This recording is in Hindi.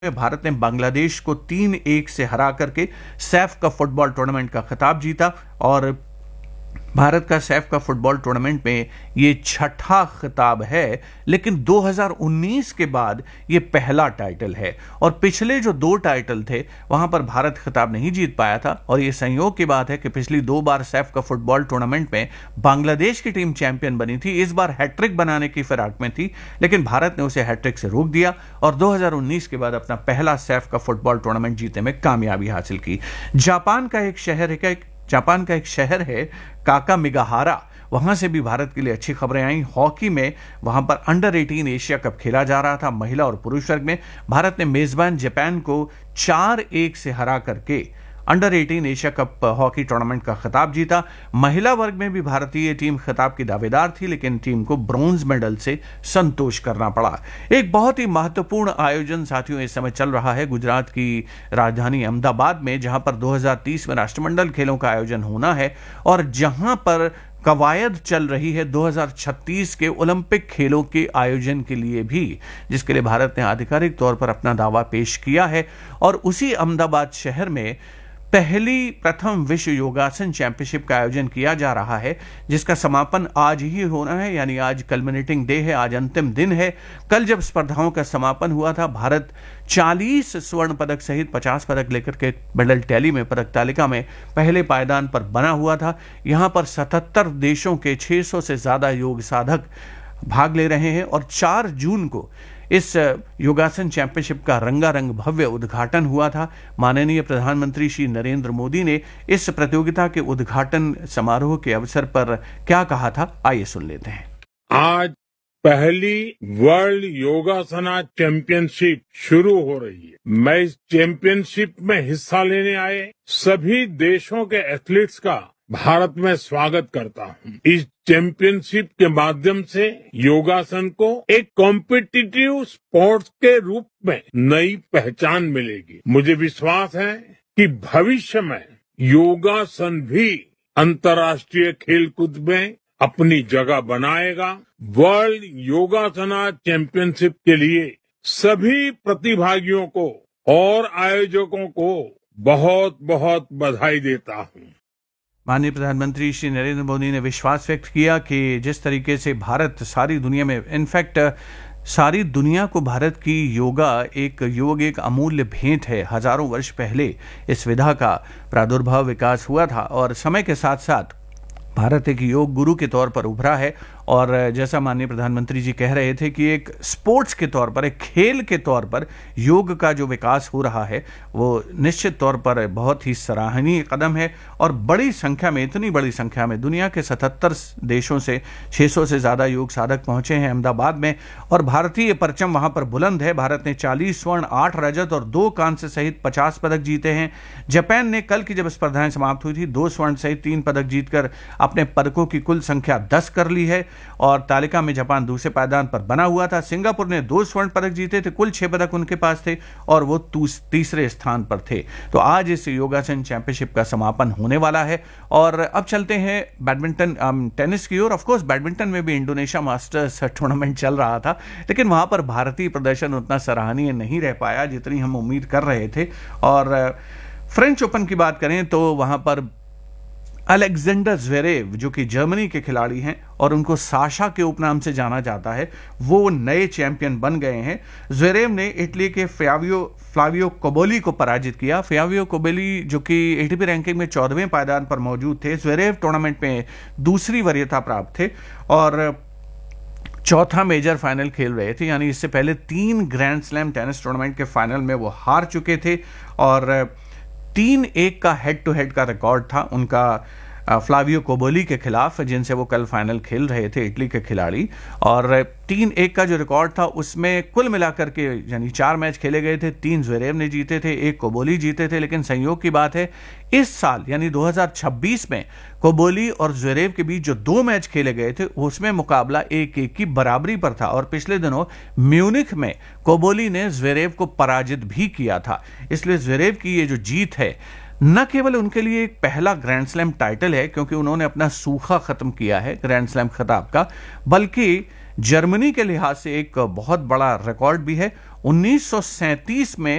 भारत ने बांग्लादेश को 3-1 से हरा करके सैफ कप फुटबॉल टूर्नामेंट का खिताब जीता और भारत का सैफ कप फुटबॉल टूर्नामेंट में ये छठा खिताब है, लेकिन 2019 के बाद ये पहला टाइटल है और पिछले जो 2 टाइटल थे वहां पर भारत खिताब नहीं जीत पाया था। और ये संयोग की बात है कि पिछली 2 बार सैफ कप फुटबॉल टूर्नामेंट में बांग्लादेश की टीम चैंपियन बनी थी, इस बार हैट्रिक बनाने की फिराक में थी, लेकिन भारत ने उसे हैट्रिक से रोक दिया और 2019 के बाद अपना पहला सैफ कप फुटबॉल टूर्नामेंट जीतने में कामयाबी हासिल की। जापान का एक शहर है काकामिगाहारा, वहां से भी भारत के लिए अच्छी खबरें आई। हॉकी में वहां पर अंडर 18 एशिया कप खेला जा रहा था। महिला और पुरुष वर्ग में भारत ने मेजबान जापान को 4-1 से हरा करके under 18 Asia cup hockey tournament का खिताब जीता। महिला वर्ग में भी भारतीय टीम खिताब की दावेदार थी, लेकिन टीम को ब्रॉन्ज मेडल से संतोष करना पड़ा। एक बहुत ही महत्वपूर्ण आयोजन साथियों इस समय चल रहा है गुजरात की राजधानी अहमदाबाद में, जहां पर 2030 में राष्ट्रमंडल खेलों का आयोजन होना है और जहां पर कवायद चल रही है 2036 के ओलंपिक खेलों के आयोजन के लिए भी, जिसके लिए भारत ने आधिकारिक तौर पर अपना दावा पेश किया है। और उसी अहमदाबाद शहर में प्रथम विश्व योगासन चैंपियनशिप का आयोजन किया जा रहा है, जिसका समापन आज ही होना है, यानी आज कल्मिनेटिंग डे है, आज अंतिम दिन है। कल जब स्पर्धाओं का समापन हुआ था, भारत 40 स्वर्ण पदक सहित 50 पदक लेकर के मेडल टैली में, पदक तालिका में पहले पायदान पर बना हुआ था। यहां पर 77 देशों के 600 से ज्यादा योग साधक भाग ले रहे हैं और 4 जून को इस योगासन चैंपियनशिप का रंगारंग भव्य उद्घाटन हुआ था। माननीय प्रधानमंत्री श्री नरेंद्र मोदी ने इस प्रतियोगिता के उद्घाटन समारोह के अवसर पर क्या कहा था, आइए सुन लेते हैं। आज पहली वर्ल्ड योगासना चैंपियनशिप शुरू हो रही है। मैं इस चैंपियनशिप में हिस्सा लेने आए सभी देशों के एथलीट्स का भारत में स्वागत करता हूं। इस चैंपियनशिप के माध्यम से योगासन को एक कॉम्पिटिटिव स्पोर्ट्स के रूप में नई पहचान मिलेगी। मुझे विश्वास है कि भविष्य में योगासन भी अंतर्राष्ट्रीय खेलकूद में अपनी जगह बनाएगा। वर्ल्ड योगासना चैंपियनशिप के लिए सभी प्रतिभागियों को और आयोजकों को बहुत बहुत बधाई देता हूं। माननीय प्रधानमंत्री श्री नरेंद्र मोदी ने विश्वास व्यक्त किया कि जिस तरीके से भारत सारी दुनिया में, इनफैक्ट सारी दुनिया को भारत की योग एक अमूल्य भेंट है। हजारों वर्ष पहले इस विधा का प्रादुर्भाव विकास हुआ था और समय के साथ साथ भारत एक योग गुरु के तौर पर उभरा है। और जैसा माननीय प्रधानमंत्री जी कह रहे थे कि एक स्पोर्ट्स के तौर पर, एक खेल के तौर पर योग का जो विकास हो रहा है वो निश्चित तौर पर बहुत ही सराहनीय कदम है। और बड़ी संख्या में, इतनी बड़ी संख्या में दुनिया के 77 देशों से 600 से ज़्यादा योग साधक पहुंचे हैं अहमदाबाद में और भारतीय परचम वहां पर बुलंद है। भारत ने 40 स्वर्ण, 8 रजत और 2 कांस्य सहित 50 पदक जीते हैं। जापान ने कल की जब स्पर्धाएं समाप्त हुई थी 2 स्वर्ण सहित 3 पदक जीतकर अपने पदकों की कुल संख्या 10 कर ली है और तालिका में जापान दूसरे पायदान पर बना हुआ था। सिंगापुर ने 2 स्वर्ण पदक जीते थे, कुल 6 पदक उनके पास थे और वो तीसरे स्थान पर थे। तो आज इस योगासन चैंपियनशिप का समापन होने वाला है। और अब चलते हैं टेनिस की ओर। ऑफ कोर्स बैडमिंटन में भी इंडोनेशिया मास्टर्स टूर्नामेंट चल रहा था, लेकिन वहां पर भारतीय प्रदर्शन उतना सराहनीय नहीं रह पाया जितनी हम उम्मीद कर रहे थे। और फ्रेंच ओपन की बात करें तो वहां पर अलेक्जेंडर ज़्वेरेव, जो कि जर्मनी के खिलाड़ी हैं और उनको साशा के उपनाम से जाना जाता है, वो नए चैंपियन बन गए हैं। ज़्वेरेव ने इटली के फ्लावियो कोबोली को पराजित किया। फ्लावियो कोबोली जो कि एटीपी रैंकिंग में 14वें पायदान पर मौजूद थे, ज़्वेरेव टूर्नामेंट में दूसरी वरीयता प्राप्त थे और चौथा मेजर फाइनल खेल रहे थे, यानी इससे पहले 3 ग्रैंड स्लैम टेनिस टूर्नामेंट के फाइनल में वो हार चुके थे और 3-1 का हेड टू हेड का रिकॉर्ड था उनका फ्लावियो कोबोली के खिलाफ, जिनसे वो कल फाइनल खेल रहे थे, इटली के खिलाड़ी। और 3-1 का जो रिकॉर्ड था उसमें कुल मिलाकर के यानी 4 मैच खेले गए थे, 3 ज़्वेरेव ने जीते थे, 1 कोबोली जीते थे। लेकिन संयोग की बात है इस साल यानी 2026 में कोबोली और ज़्वेरेव के बीच जो 2 मैच खेले गए थे उसमें मुकाबला 1-1 की बराबरी पर था और पिछले दिनों म्यूनिख में कोबोली ने ज़्वेरेव को पराजित भी किया था। इसलिए ज़्वेरेव की ये जो जीत है न केवल उनके लिए एक पहला ग्रैंड स्लैम टाइटल है, क्योंकि उन्होंने अपना सूखा खत्म किया है ग्रैंड स्लैम खिताब का, बल्कि जर्मनी के लिहाज से एक बहुत बड़ा रिकॉर्ड भी है। 1937 में